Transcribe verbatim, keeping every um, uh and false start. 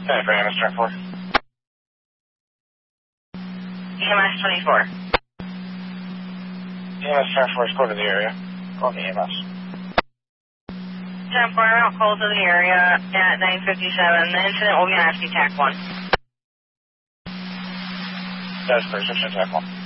Hey, for E M S twenty-four. E M S twenty-four. E M S twenty-four is called to the area. Call the E M S. ten four, out call to the area at nine fifty-seven. The incident will be on F C TAC one. That's for six and TAC one.